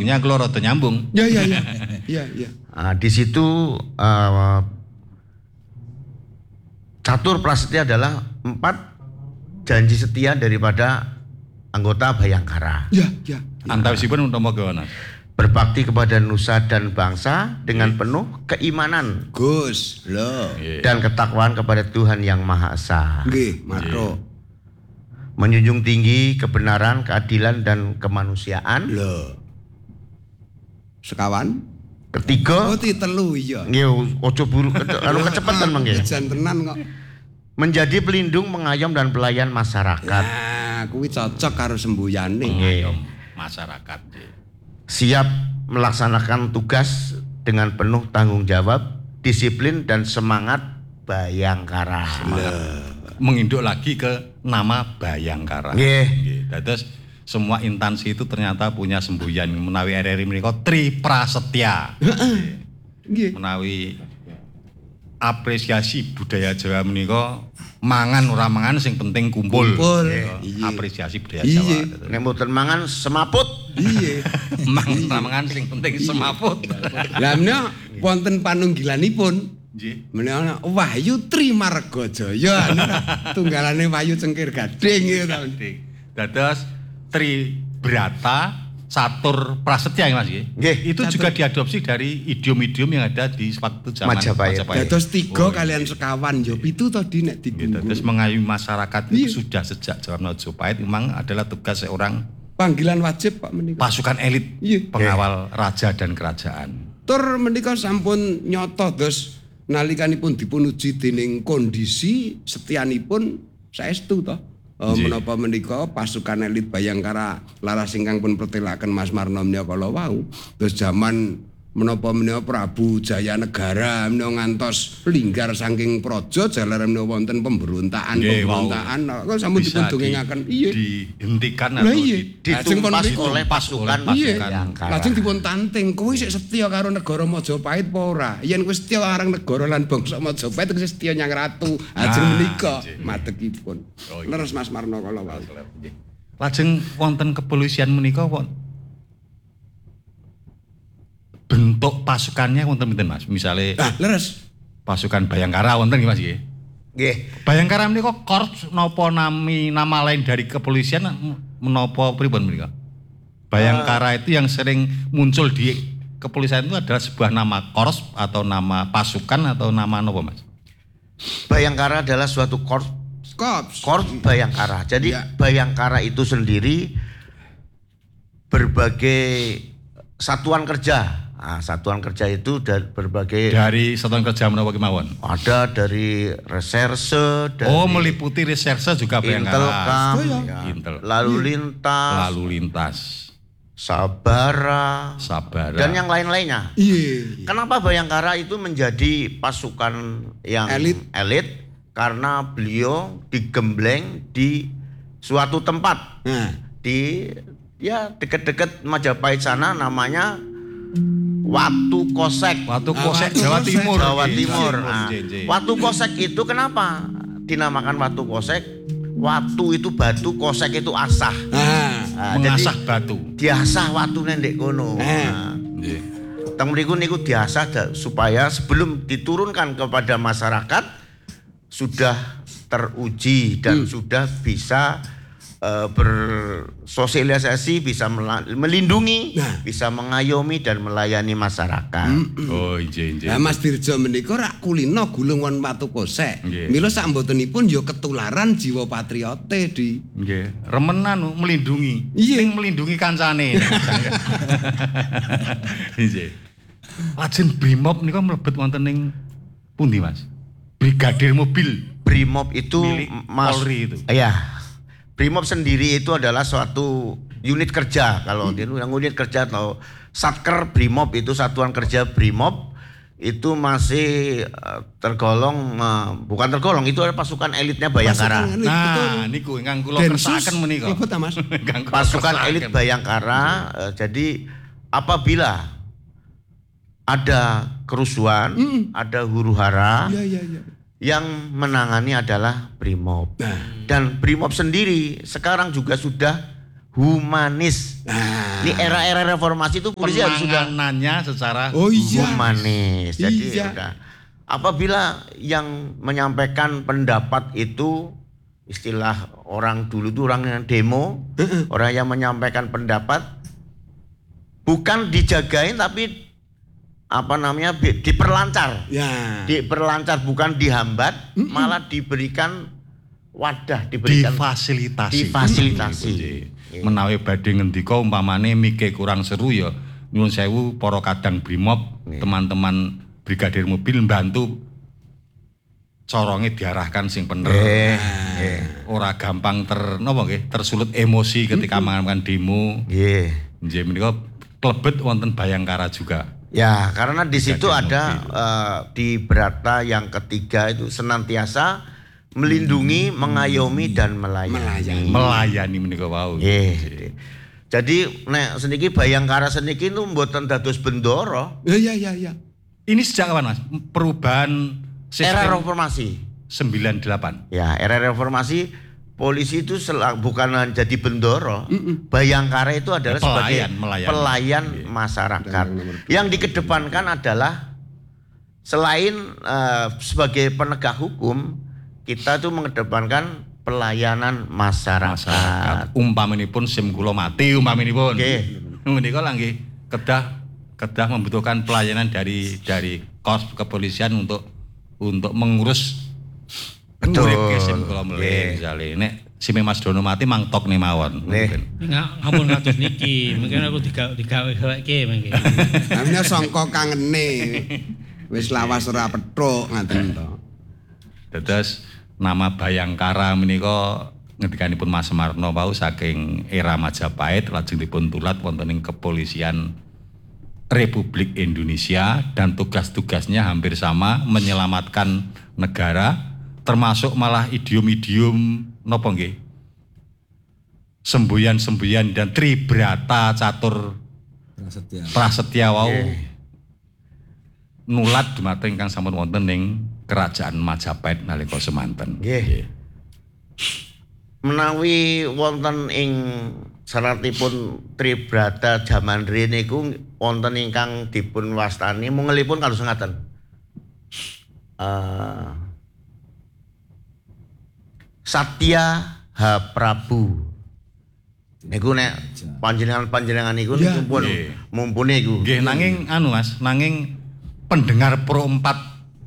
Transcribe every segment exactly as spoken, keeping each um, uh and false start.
lagunya kalau rada nyambung. Ya ya ya. Iya iya. Nah, di situ uh, Catur Prasetya adalah empat janji setia daripada anggota Bhayangkara. Ya ya. Antawisipun umpama gawana. Berbakti kepada nusa dan bangsa dengan yeah. penuh keimanan. Gus, loh. Yeah. Dan ketakwaan kepada Tuhan Yang Maha Esa. Nggih, matro. Yeah. Menjunjung tinggi kebenaran, keadilan dan kemanusiaan. Loh. Sekawan? Ketiga. Oh, ti telu iya. Nggih, ojo buru anu kecepatan mangke. Jan tenan kok. Menjadi pelindung, pengayom dan pelayan masyarakat. Nah, kuwi cocok karo sembuyane. Pengayom masyarakat. Siap melaksanakan tugas dengan penuh tanggung jawab, disiplin dan semangat Bhayangkara. Menginduk lagi ke nama Bhayangkara. Nggih. Terus semua instansi itu ternyata punya semboyan menawi R R I menika Tri Prasetya. Nggih. Menawi apresiasi budaya Jawa menika mangan ora mangan sing penting kumpul. Kumpul. Iya. Apresiasi budaya Jawa. Nek mboten mangan semaput. Iya. Mangan ora mangan sing penting semaput. Lah menika wonten panunggilanipun. Nggih. Menika Wahyu Tri Margajaya. Tunggalane Wahyu Cengkir Gading ya ta. Dados Tri Brata Catur Prasetya Mas nggih. Nggih. Itu Catur. Juga diadopsi dari idiom-idiom yang ada di waktu zaman Majapahit. Dados tiga oh, kalian iya. Sekawan yo pitu to di nek digunggung. Dados mengayomi masyarakat itu iya. Sudah sejak zaman Majapahit memang adalah tugas seorang panggilan wajib Pak menika. Pasukan elit iya. Pengawal iya. Raja dan kerajaan. Tur menika sampun nyoto dos nalikanipun dipun uji dening kondisi setianipun saestu to. Uh, menapa menika pasukan elit Bhayangkara laras ingkang pun pretelaken Mas Marno menika kala wau. Terus zaman menapa menika Prabu Jayanegara menika ngantos linggar saking praja jalaran menika wonten pemberontakan pemberontakan kok sampun dipun dongengaken iya dihentikan atau iya. Ditumpas oleh pasukan Bhayangkara. Lajeng dipun tanting kowe sik setya karo negara Majapahit apa ora? Yen kowe setya marang negara lan bangsa Majapahit kowe sik setya nyang ratu. Ajeng menika madegipun. Leres Mas Marno kala wau. Lajeng wonten kepolisian menika wonten bentuk pasukannya wonten pinten Mas? Misale ah, leres. Pasukan Bhayangkara wonten nggih Mas nggih. Nggih. Bhayangkara menika korps napa nami nama lain dari kepolisian menapa pripun menika? Bhayangkara uh, itu yang sering muncul di kepolisian itu adalah sebuah nama korps atau nama pasukan atau nama napa Mas? Bhayangkara adalah suatu korps korps korps Bhayangkara. Jadi ya. Bhayangkara itu sendiri berbagai satuan kerja. Nah, satuan kerja itu dari berbagai dari satuan kerja menapa kemawon? Ada dari reserse, dari oh meliputi reserse juga Bhayangkara. Intel, oh, ya. Intel. Lalu lintas, lalu lintas, Sabara, Sabara, dan yang lain-lainnya. Iya. Kenapa Bhayangkara itu menjadi pasukan yang elit? Elit karena beliau digembleng di suatu tempat nah. di ya dekat-dekat Majapahit sana namanya Watu Kosek. Watu Kosek Jawa Timur. Jawa Timur. Nah, Watu Kosek itu kenapa dinamakan Watu Kosek? Watu itu batu, kosek itu asah. Nah, mengasah jadi, batu. Diasah watu ndek kono. Nah, nggih. Teng mriku niku diasah supaya sebelum diturunkan kepada masyarakat sudah teruji dan hmm. sudah bisa Uh, bersosialisasi, bisa melindungi, nah. bisa mengayomi dan melayani masyarakat. Mm-mm. Oh, injih injih. Nah, Mas Dirjo menika rak kulino gulung won Watu Kosek. Mila sak mbotenipun ya ketularan jiwa patriote di. Nggih. Remenan melindungi. Sing melindungi kancane. Injih. Lajeng Brimob nika mlebet wonten ning pundi, Mas? Brigadir Mobil. Brimob itu Mas Polri itu. Iya. Brimob sendiri itu adalah suatu unit kerja. Kalau hmm. dia yang unit kerja atau Satker Brimob itu satuan kerja Brimob itu masih uh, tergolong uh, bukan tergolong itu adalah pasukan elitnya Bhayangkara. Elit, nah, niku ingkang kula kersakaken menika. Pasukan elit Bhayangkara uh, jadi apabila ada kerusuhan, hmm. ada huru-hara. Ya, ya, ya. Yang menangani adalah Brimob. Nah. Dan Brimob sendiri sekarang juga sudah humanis. Nah. Ini era-era reformasi itu polisi harus sudah penanganannya secara Oh iya. humanis. Jadi Iya. udah. Apabila yang menyampaikan pendapat itu istilah orang dulu itu orang yang demo, orang yang menyampaikan pendapat bukan dijagain tapi apa namanya bi- diperlancar. Ya. Diperlancar bukan dihambat, malah diberikan wadah, diberikan difasilitasi. difasilitasi. Nggih. Menawi badhe ngendika umpamane mike kurang seru ya nyuwun sewu para kadang brimob, teman-teman brigadir mobil bantu coronge diarahkan sing bener. Eh, Eh, ora gampang ter napa nggih tersulut emosi ketika mengamankan demo. Nggih. Nggih menika klebet wonten Bayangkara juga. Ya, karena di situ Brigadir ada mobil. eh, di berata yang ketiga itu senantiasa melindungi, mengayomi dan melayani. Melayani. Melayani menika wau. Nggih. Jadi nek seniki Bayangkara seniki itu mboten dados bendoro. Ya ya ya ya. Ini sejak kapan Mas? Perubahan Era sistem reformasi. sembilan delapan. Ya, era reformasi polisi itu sel- bukan jadi bendoro. Bayangkara itu adalah Ya, pelayan, sebagai melayani. pelayan Iya. masyarakat. Dan nomor dua. Yang dikedepankan adalah selain eh, sebagai penegak hukum, kita tuh mengedepankan pelayanan masyarakat. Masyarakat. Umpaminipun sim kula mati umpaminipun. Nggih. Menika lah nggih kedah kedah membutuhkan pelayanan dari dari kos kepolisian untuk untuk mengurus Betul. urip sim kula Nggih. melih misale nek sime Mas Dono mati mangtok nih mawon. Nggih. Mungkin. Nggak, ngampun ngatus niki, mungkin aku digawe digawe gaweke mungkin. Namanya sangka kangene. Wis lawas ora petruk ngaten to. Dados nama Bayangkara menika ngendikanipun Mas Marno wau saking era Majapahit lajeng dipun tulat wonten ing kepolisian Republik Indonesia dan tugas-tugasnya hampir sama menyelamatkan negara termasuk malah idiom-idiom napa nggih semboyan-semboyan dan tribrata catur Prasetya. prasetya wau nulat dumateng ingkang sampun wonten ing Kerajaan Majapahit nalika semanten. Nggih. Menawi wonten ing saratipun Tribrata jaman riyin niku wonten ingkang dipun wastani mungelipun kalus ngaten. Eh Satya H Prabu. Niku nek panjenengan-panjenengan niku Ya. niku pun Nggih. mumpuni niku. Nggih nanging anu Mas, nanging pendengar Pro empat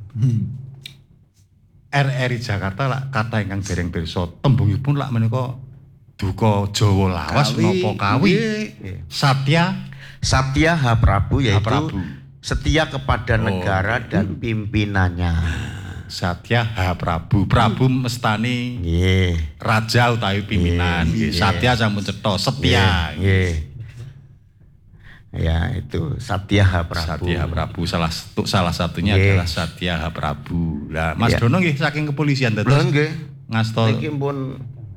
R R I Jakarta lak kata ingkang dereng pirsa tembungipun lak menika duka Jawa lawas Kawi, napa kawi. nggih. Satya Satya H Prabu yaitu Prabu. setia kepada Oh, negara dan pimpinannya. Satya H Prabu. Prabu mestani Nggih. raja utawi pimpinan. Nggih, Nggih. Satya sampun cetha, setia. Nggih. Ya, itu Satya H Prabu. Satya H Prabu salah satu salah satunya Nggih. adalah Satya H Prabu. Lah Mas Ya. Dono nggih saking kepolisian Lho dados nggih. ngasta Niki pun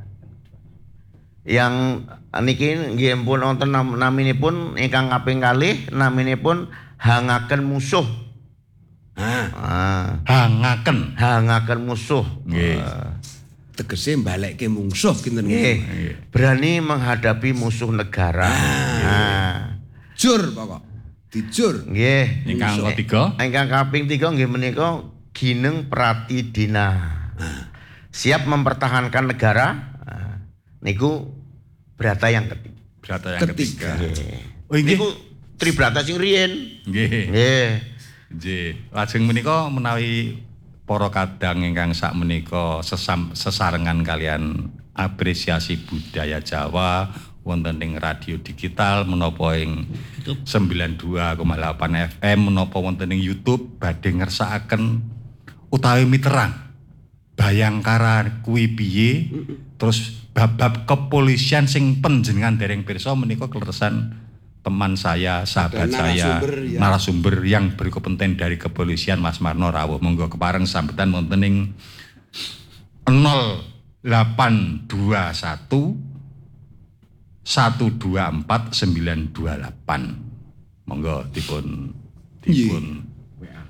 yang niki nggih pun wonten nam, naminipun ingkang kaping kalih naminipun hangaken musuh. Ah, Ah, hangaken. hangaken musuh. Nggih. Ah, tegese mbalekke mungsuh kinten nggih. nggih. Berani menghadapi musuh negara. Nah, Jur pokok. Dijur. nggih. Ingkang ketiga Ingkang kaping tiga nggih menika Gineng Pratidina. Siap mempertahankan negara. Nah, niku berata yang ketiga. berata yang Ketiga. ketiga. Nggih. Oh nggih. Niku Tribrata sing riyen. Nggih. Nggih. Nggih. Lajeng menika menawi para kadang ingkang sak menika sesam, sesarengan kalian apresiasi budaya Jawa wonten ing radio digital menapa ing sembilan puluh dua koma delapan F M menapa wonten ing YouTube badhe ngersakaken utawi miterang Bayangkara kuwi piye terus bab-bab kepolisian sing panjenengan dereng pirsa menika kleresan teman saya, sahabat Ada saya, narasumber, ya. narasumber yang berkompeten dari kepolisian Mas Marno rawuh monggo kepareng sambutan wonten ing nol delapan dua satu satu dua empat sembilan dua delapan. Monggo dipun dipun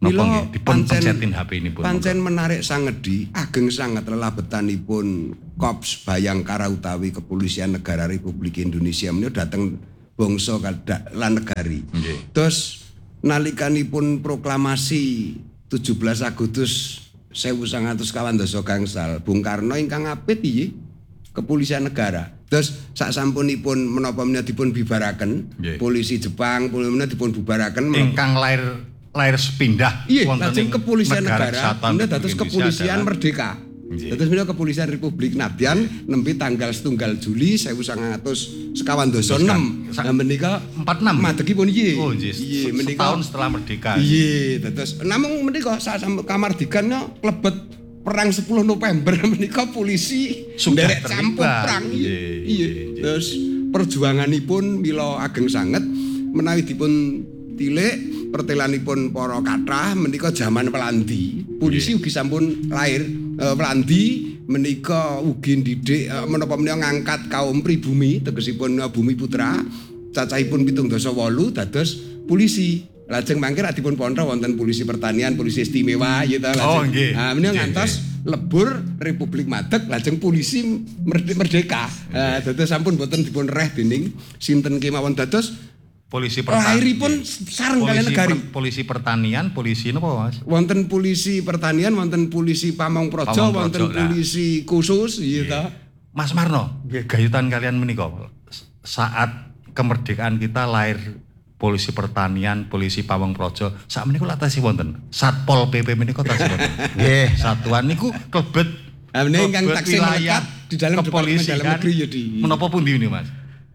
Napa Mila nggih dipun pancen- pencetin H P ini pun. Pancen menarik sangedi, ageng sangat lelabetanipun Korps Bayangkara utawi Kepolisian Negara Republik Indonesia menika dhateng bangsa kada- lan negari. Nggih. Terus nalikanipun proklamasi tujuh belas Agustus seribu sembilan ratus kawan dasa gangsal, Bung Karno ingkang apit piye Kepolisian Negara. Terus sak sampunipun menapa menika dipun bibaraken, Nggih. polisi Jepang, polisi menika dipun bubaraken Ingkang lahir lahir sepindah Iya, wonten lajeng ing Kepolisian Negara, Kesatuan kemudian dados Republik Kepolisian Indonesia Merdeka. Nggih. Dados menika Kepolisian Republik Nadyan nembe tanggal setunggal Juli seribu sembilan ratus sekawan dasa enam. Sa- Nah menika empat puluh enam. madegipun iye. Oh nggih. Iya, se- menika Setahun setelah merdeka. Iya, dados namung menika saat kamardikannya klebet perang sepuluh November menika polisi Sudah nderek terlibat. campur perang. Iya, Iya. iya, iya. Terus perjuanganipun mila ageng sanget menawi dipun tilik pertelanipun para kathah menika jaman Welandi. Polisi ugi sampun lahir eh, Welandi menika ugi ndidik eh, menapa menika ngangkat kaum pribumi tegesipun eh, Bumi Putra cacahipun pitung dasa wolu dados polisi. Lajeng mangke rak dipun pontra wonten polisi pertanian, polisi istimewa gitu lajeng. Oh, nggih. Nah, menika Nggih, ngantos lebur Republik Madeg lajeng polisi merde- merdeka. Nah, dados sampun boten dipun reh dening sinten kemawon dados Polisi pertanian. lahiripun sareng kalian negari. per- polisi pertanian, polisi napa Mas? Wonten polisi pertanian, wonten polisi Pamong Praja, Pamong wonten Praja, nah. polisi khusus gitu. Mas Marno, gayutan kalian menika saat kemerdekaan kita lahir polisi pertanian, polisi Pamong Praja, sak menika lak tasih wonten. Satpol P P menika tasih wonten. Nggih. Satuan niku klebet Nah, menika ingkang klebet taksih wilayah melekat di dalam Departemen kepolisian. Dalam Negeri ya, Di. Menapa pundi ini Mas?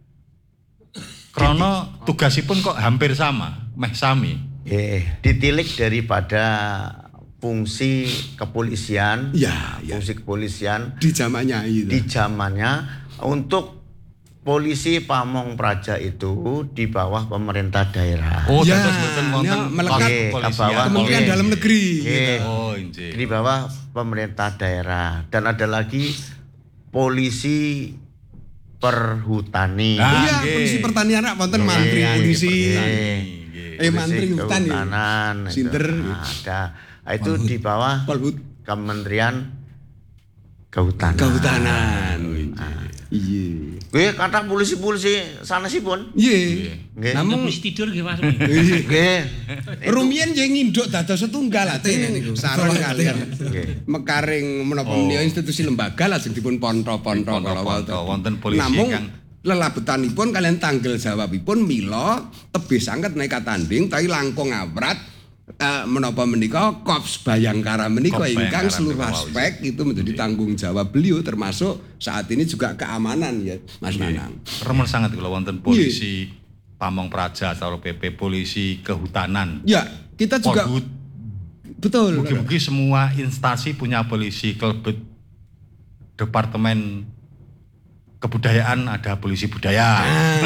Krana tugasipun kok hampir sama, meh sami. Eh, ditilik daripada fungsi kepolisian, Ya, ya. fungsi kepolisian Di zamannya itu. di zamannya untuk polisi Pamong Praja itu di bawah pemerintah daerah. Oh, Ya, dados mboten wonten ini melekat Oke, kepolisian. ke bawah. Kementerian Oke. Dalam Negeri. Oke. gitu. Oh, injih. Di bawah pemerintah daerah dan ada lagi polisi perhutani. Ah, Iya, nggih. polisi pertanian rak wonten Nggih, mantri polisi. nggih. Eh mantri Polisi hutan ya. kehutanan, itu. Sinter. Nah, ada. Nah, itu di bawah Polhut Kementerian Kehutanan. Kehutanan. Nah. Iya. Nggih, kata polisi-polisi sanesipun. Iya. Nggih. Namun Polisi tidur nggih Mas. Nggih. rumiyin yang nginduk dados setunggal ate niku sareng kalian. Nggih. Mekaring menapa menika institusi lembaga lajeng dipun ponto-ponto kala wau. Ponto, wonten polisi Namung kang- lelabetanipun kalian tanggal jawabipun mila tebih sanget nekat tanding tapi langkung awrat eh, menapa menika Korps Bayangkara menika Korps ingkang Bayangkara seluruh menika, aspek itu menjadi tanggung jawab beliau termasuk saat ini juga keamanan ya Mas Nanang. Remen sangat kalau wonten polisi Pamong Praja atau P P, polisi kehutanan. Ya, kita juga Polhut. betul. Mungkin-mungkin semua instansi punya polisi, kelebet departemen kebudayaan ada polisi budaya.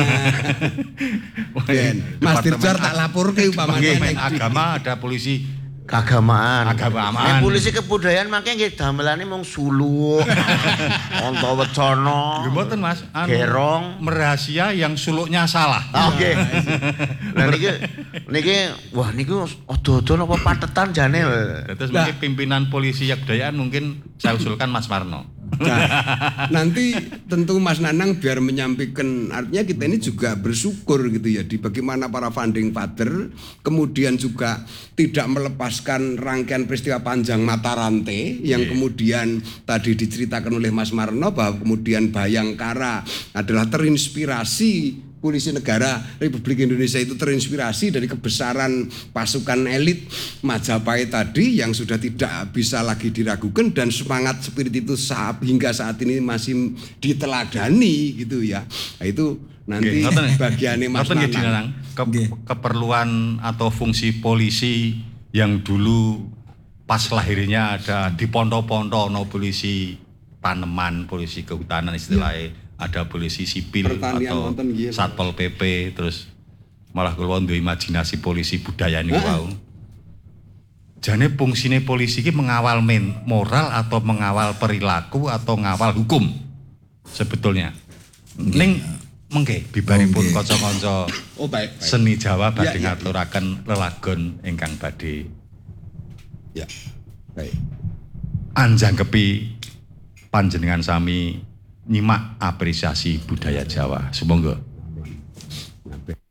Ben, Mas Dirjar tak lapor ke umpamanya Departemen nek di- agama ada polisi Keagamaan. Keagamaan. Nek polisi kebudayaan makanya nggih damelane mung suluk. Antawacana. Nggih mboten Mas, anu, Gerong. merahasia yang suluknya salah. Oke. Nah niki niki wah niku odo-odo napa patetan jane. Terus Nah. mungkin pimpinan polisi kebudayaan mungkin saya usulkan Mas Marno. Nah, nanti tentu Mas Nanang biar menyampaikan artinya kita ini juga bersyukur gitu ya di bagaimana para founding father kemudian juga tidak melepaskan rangkaian peristiwa panjang mata rantai yang kemudian tadi diceritakan oleh Mas Marno bahwa kemudian Bayangkara adalah terinspirasi Polisi Negara Republik Indonesia itu terinspirasi dari kebesaran pasukan elit Majapahit tadi yang sudah tidak bisa lagi diragukan dan semangat spirit itu saat, hingga saat ini masih diteladani gitu ya. Nah, itu nanti bagiannya Mas Ngoten nggih, Nanang. Dinanang. Ke- keperluan atau fungsi polisi yang dulu pas lahirnya ada di pondok-pondok no polisi tanaman, polisi kehutanan istilahnya, ada polisi sipil Pertanian atau wonten nggih. satpol P P, terus malah kula duwe imajinasi polisi budaya niku wau. Jane fungsine polisi iki mengawal men, moral atau mengawal perilaku atau ngawal hukum sebetulnya. Ning mengke bibaripun kanca-kanca Oh baik, baik. seni Jawa badhe Ya, ya, ngaturaken lelagon ingkang badhe Ya. Baik. Anjangkepi panjenengan sami nyimak apresiasi budaya Jawa. Sumangga. Baik.